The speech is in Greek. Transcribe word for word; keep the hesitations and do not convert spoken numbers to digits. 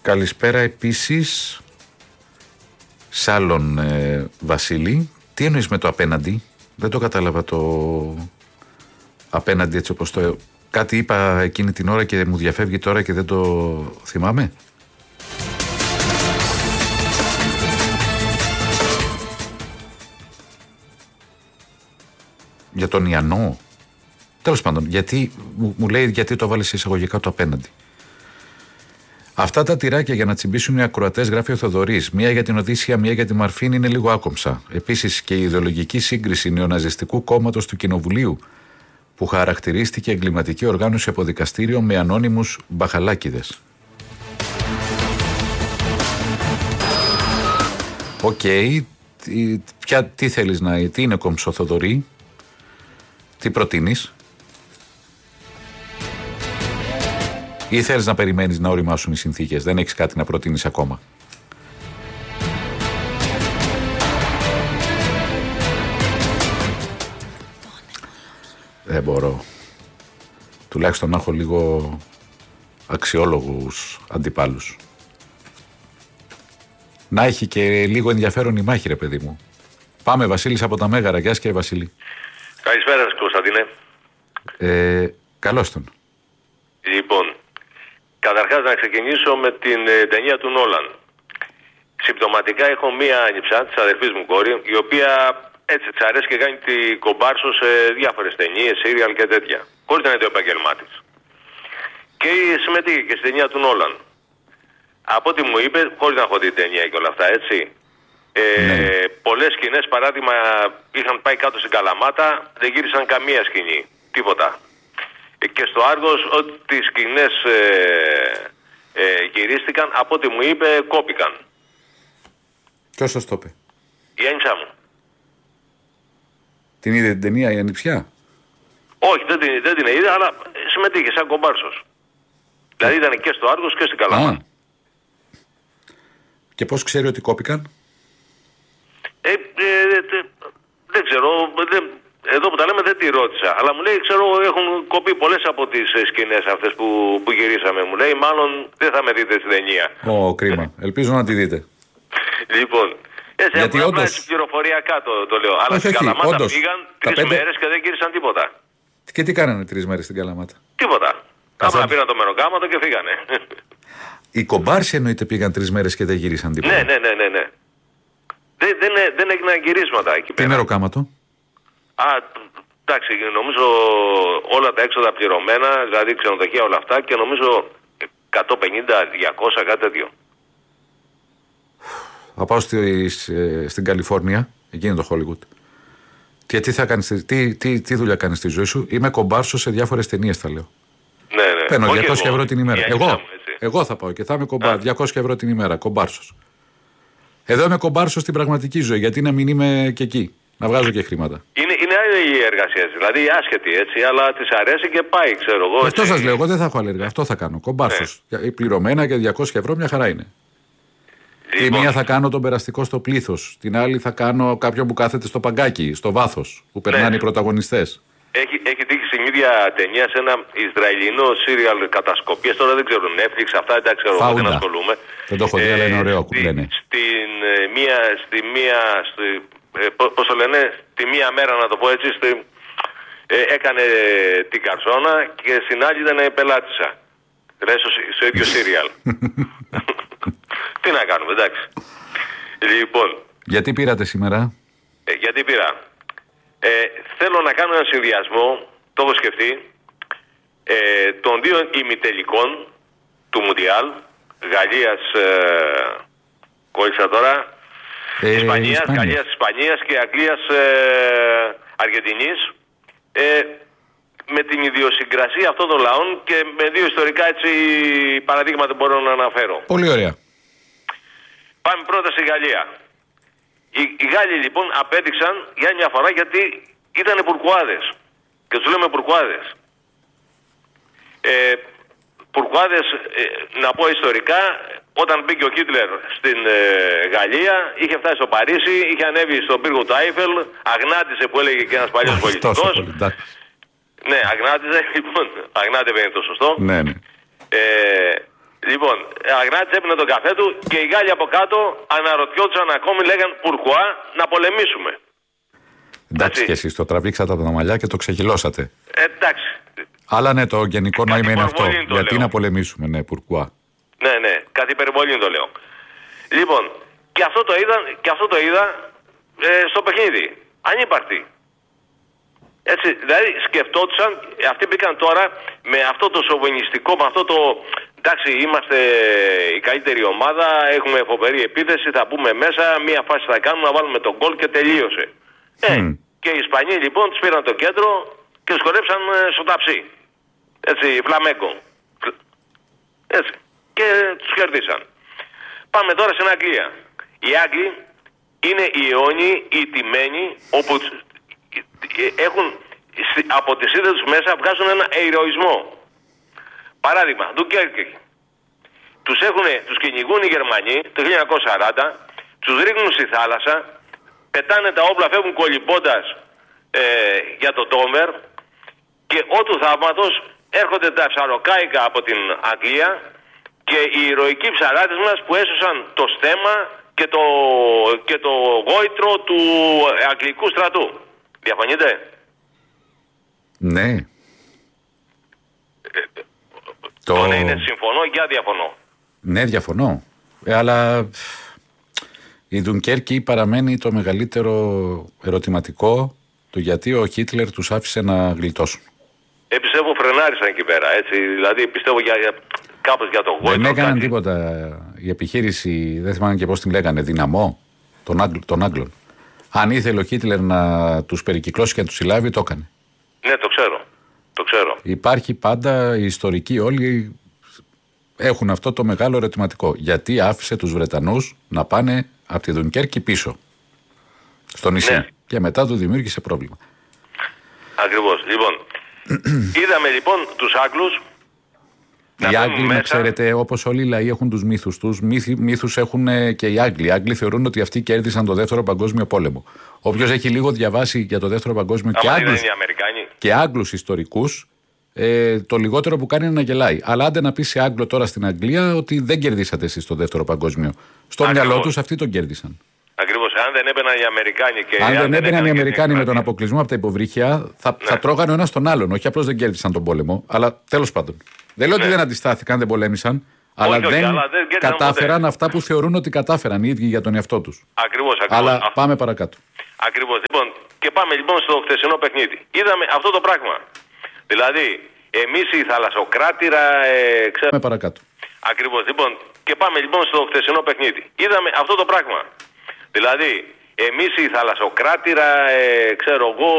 Καλησπέρα επίσης σ' άλλον ε, Βασίλη. Τι εννοείς με το απέναντι? Δεν το κατάλαβα το απέναντι έτσι όπως το... Κάτι είπα εκείνη την ώρα και μου διαφεύγει τώρα και δεν το θυμάμαι. Για τον Ιαννό. Τέλος πάντων, γιατί, μου, μου λέει γιατί το βάλεις εισαγωγικά το απέναντι. Αυτά τα τυράκια για να τσιμπήσουν οι ακροατές, γράφει ο Θοδωρής, μία για την Οδύσσια, μία για τη Μαρφίν, είναι λίγο άκομψα. Επίσης και η ιδεολογική σύγκριση νεοναζιστικού κόμματος του Κοινοβουλίου, που χαρακτηρίστηκε εγκληματική οργάνωση από δικαστήριο με ανώνυμους μπαχαλάκηδες. Οκ, okay, τι, τι θέλεις να... Τι είναι κομψό, Θοδωρή? Τι προτείνεις? Ή θέλεις να περιμένεις να οριμάσουν οι συνθήκες? Δεν έχεις κάτι να προτείνεις ακόμα? Δεν μπορώ. Τουλάχιστον να έχω λίγο αξιόλογους αντιπάλους. Να έχει και λίγο ενδιαφέρον η μάχη, ρε παιδί μου. Πάμε, Βασίλης από τα Μέγαρα. Γεια και Βασίλη. Καλησπέρα σας, Κωνσταντίνε. Ε, καλώς τον. Λοιπόν, καταρχάς να ξεκινήσω με την ε, ταινία του Νόλαν. Συμπτωματικά έχω μία ανιψά της αδερφής μου κόρη, η οποία έτσι της αρέσει και κάνει τη κομπάρσο σε διάφορες ταινίες, σύριαλ και τέτοια. Χωρίς να είναι το επαγγελμά της. Και συμμετείχε και στη ταινία του Νόλαν. Από ό,τι μου είπε, χωρίς να έχω δει ταινία και όλα αυτά, έτσι. Ε, ναι. Πολλές σκηνές, παράδειγμα, είχαν πάει κάτω στην Καλαμάτα, δεν γύρισαν καμία σκηνή. Τίποτα. Ε, και στο Άργος, ό,τι σκηνές ε, ε, γυρίστηκαν, από ό,τι μου είπε, κόπηκαν. Ποιος σας το είπε? Η άνιψά μου. Την είδε την ταινία η ανιψιά? Όχι, δεν την, δεν την είδε, αλλά συμμετείχε σαν κομπάρσος. Δηλαδή ήταν και στο Άργος και στην Καλαμάτα. Α. Και πώς ξέρει ότι κόπηκαν? Ε, ε, ε, δεν ξέρω, δεν, εδώ που τα λέμε δεν τη ρώτησα, αλλά μου λέει, ξέρω, έχουν κοπεί πολλές από τις σκηνές αυτές που, που γυρίσαμε. Μου λέει, μάλλον δεν θα με δείτε στην ταινία. Ω, κρίμα. Ελπίζω να τη δείτε. Λοιπόν, έτσι, γιατί απλά όντως... έτσι πληροφοριακά το, το λέω. Αλλά όχι, στην όχι, Καλαμάτα όντως, πήγαν τρεις πέντε... μέρες και δεν γύρισαν τίποτα. Και τι κάνανε τρεις μέρες στην Καλαμάτα? Τίποτα. Καθώς... Απλά πήραν το μεροκάματο και φύγανε. Οι κομπάρσοι εννοείται πήγαν τρεις μέρες και δεν γύρισαν τίποτα? Ναι, ναι, ναι, ναι, ναι. Δεν, δεν, δεν έγιναν γυρίσματα εκεί πέρα. Τι μεροκάματο? Α, εντάξει, νομίζω όλα τα έξοδα πληρωμένα, δηλαδή ξενοδοχεία όλα αυτά, και νομίζω εκατόν πενήντα διακόσια κάτι τέτοιο. Θα πάω στη, στην Καλιφόρνια, εκεί είναι το Hollywood. Και τι, θα κάνεις, τι, τι, τι δουλειά κάνεις στη ζωή σου? Είμαι κομπάρσος σε διάφορες ταινίες, θα λέω. Ναι, ναι. Παίρνω διακόσια ευρώ την ημέρα. Εγώ, μου, εγώ θα πάω και θα είμαι κομπάρ, διακόσια ευρώ την ημέρα, κομπάρσος. Εδώ είμαι κομπάρσος στην πραγματική ζωή, γιατί να μην είμαι και εκεί, να βγάζω και χρήματα. Είναι, είναι άλλη η εργασία, δηλαδή άσχετη έτσι, αλλά της αρέσει και πάει, ξέρω εγώ. Αυτό σας λέω, εγώ δεν θα έχω άλλη εργασία, αυτό θα κάνω, κομπάρσος. Ναι. Πληρωμένα και διακόσια ευρώ μια χαρά είναι. Λοιπόν. Τη μία θα κάνω τον περαστικό στο πλήθος, την άλλη θα κάνω κάποιον που κάθεται στο παγκάκι, στο βάθος, που περνάνε ναι. οι πρωταγωνιστές. Έχει, έχει τύχει στην ίδια ταινία σε ένα Ισραηλινό σύριαλ κατασκοπίας, τώρα δεν ξέρω, Netflix, αυτά δεν τα ξέρω, εγώ δεν ασχολούμαι. Δεν το έχω δει, ε, αλλά είναι ωραίο που λένε. Στην ε, μία, στη μία, στη, ε, πώς το λένε, τη μία μέρα να το πω έτσι, στη, ε, έκανε την καρσόνα και στην άλλη ήταν πελάτησα. Δηλαδή στο, στο ίδιο σύριαλ. Τι να κάνουμε, εντάξει. Λοιπόν. Γιατί πήρατε σήμερα? Ε, γιατί πήρα. Ε, θέλω να κάνω ένα συνδυασμό, το έχω σκεφτεί, ε, των δύο ημιτελικών του Μουντιάλ, Γαλλίας, ε, κόλλησα τώρα, ε, Ισπανίας, Ισπανία. Γαλλίας, Ισπανίας και Αγγλίας, ε, Αργεντινής, ε, με την ιδιοσυγκρασία αυτών των λαών και με δύο ιστορικά έτσι παραδείγματα μπορώ να αναφέρω. Πολύ ωραία. Πάμε πρώτα στη Γαλλία. Οι, οι Γάλλοι λοιπόν απέδειξαν για μια φορά γιατί ήταν πουρκουάδες. Και τους λέμε πουρκουάδες. Ε, πουρκουάδες, ε, να πω ιστορικά, όταν μπήκε ο Χίτλερ στην ε, Γαλλία, είχε φτάσει στο Παρίσι, είχε ανέβει στον πύργο του Άιφελ, αγνάτισε που έλεγε και ένας παλιός πολιτικός. Ναι, αγνάτιζε, λοιπόν, αγνάτευε είναι το σωστό. Ναι, ναι. Ε, Λοιπόν, Αγνάτης έπαιρνε τον καφέ του και οι Γάλλοι από κάτω αναρωτιόντουσαν ακόμη, λέγαν Πουρκουά να πολεμήσουμε. Εντάξει, και εσείς το τραβήξατε από τα μαλλιά και το ξεχυλώσατε. Ε, εντάξει. Αλλά ναι, το γενικό Κάτι νόημα είναι αυτό. Γιατί λέω. να πολεμήσουμε, ναι, Πουρκουά. Ναι, ναι, κάτι υπερβολή το λέω. Λοιπόν, και αυτό το είδα, και αυτό το είδα ε, στο παιχνίδι. Ανύπαρκτη. Έτσι, δηλαδή σκεφτόντουσαν, αυτοί μπήκαν τώρα με αυτό το σοβινιστικό, με αυτό το εντάξει, είμαστε η καλύτερη ομάδα, έχουμε φοβερή επίθεση, θα μπούμε μέσα, μία φάση θα κάνουμε, να βάλουμε τον γκολ και τελείωσε. Mm. Ε, και οι Ισπανοί λοιπόν τους πήραν το κέντρο και τους χορέψαν στο ταψί. Έτσι, φλαμέκο. Έτσι. Και τους κερδίσαν. Πάμε τώρα στην Αγγλία. Οι Άγγλοι είναι οι αιώνιοι, οι τιμένοι, όπου έχουν από τη σύνδεση τους μέσα βγάζουν ένα ηρωισμό. Παράδειγμα, Ντουκέρκη. Τους, τους κυνηγούν οι Γερμανοί το χίλια εννιακόσια σαράντα, τους ρίχνουν στη θάλασσα, πετάνε τα όπλα, φεύγουν κολυμπώντας ε, για τον Τόμερ και ότου θαύματος έρχονται τα ψαροκάικα από την Αγγλία και οι ηρωικοί ψαράτες μας που έσωσαν το στέμμα και το, και το γόητρο του αγγλικού στρατού. Διαφωνείτε? Ναι. Ε, το... το ναι είναι συμφωνώ, για διαφωνώ. Ναι, διαφωνώ. Ε, αλλά η Ντουνκέρκη παραμένει το μεγαλύτερο ερωτηματικό του γιατί ο Χίτλερ τους άφησε να γλιτώσουν. Ε, πιστεύω φρενάρισαν εκεί πέρα, έτσι. Δηλαδή πιστεύω για, για, κάπως για το γόητρο. Δεν έκαναν κάτι. τίποτα. Η επιχείρηση, δεν θυμάμαι και πώς την λέγανε, δυναμό των, Άγγλ, των Άγγλων. Αν ήθελε ο Χίτλερ να τους περικυκλώσει και να τους συλλάβει, το έκανε. Ναι, το ξέρω. Το ξέρω. Υπάρχει πάντα, οι ιστορικοί όλοι έχουν αυτό το μεγάλο ερωτηματικό. Γιατί άφησε τους Βρετανούς να πάνε από τη Δουνκέρκη πίσω, στο νησί. Ναι. Και μετά του δημιούργησε πρόβλημα. Ακριβώς. Λοιπόν, είδαμε λοιπόν τους Άγγλους. Οι Άγγλοι, να ξέρετε, όπως όλοι οι λαοί έχουν τους μύθους τους, μύθους έχουν και οι Άγγλοι. Οι Άγγλοι θεωρούν ότι αυτοί κέρδισαν το Δεύτερο Παγκόσμιο Πόλεμο. Όποιος έχει λίγο διαβάσει για το Δεύτερο Παγκόσμιο και Άγγλους, και Άγγλους ιστορικούς, ε, το λιγότερο που κάνει είναι να γελάει. Αλλά άντε να πει σε Άγγλο τώρα στην Αγγλία ότι δεν κερδίσατε εσείς το Δεύτερο Παγκόσμιο. Στο Ακριβώς. μυαλό τους αυτοί τον κέρδισαν. Ακριβώς. Αν δεν έμπαιναν οι Αμερικάνοι και αν, αν δεν έμπαιναν οι Αμερικάνοι με τον αποκλεισμό από τα υποβρύχια, θα, ναι. θα τρώγανε ο ένας τον άλλον. Όχι απλώς δεν κέρδισαν τον πόλεμο, αλλά τέλος πάντων. Δεν λέω ναι. ότι δεν αντιστάθηκαν, δεν πολέμησαν, αλλά όχι, δεν, αλλά δεν κατάφεραν ποτέ. αυτά που θεωρούν ότι κατάφεραν οι ίδιοι για τον εαυτό τους. Ακριβώς, ακριβώς. Αλλά Α... πάμε παρακάτω. Ακριβώς. Λοιπόν, και πάμε λοιπόν στο χθεσινό παιχνίδι. Είδαμε αυτό το πράγμα. Δηλαδή, εμείς η θαλασσοκράτηρα. Ε, ξέρω... Πάμε παρακάτω. Ακριβώς. Λοιπόν, και πάμε λοιπόν στο χθεσινό παιχνίδι. Είδαμε αυτό το πράγμα. Δηλαδή, εμείς η θαλασσοκράτηρα, ε, ξέρω εγώ.